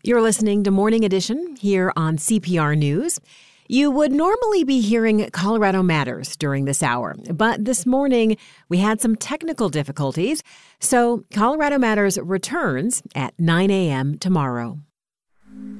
You're listening to Morning Edition here on CPR News. You would normally be hearing Colorado Matters during this hour, but this morning we had some technical difficulties, so Colorado Matters returns at 9 a.m. tomorrow.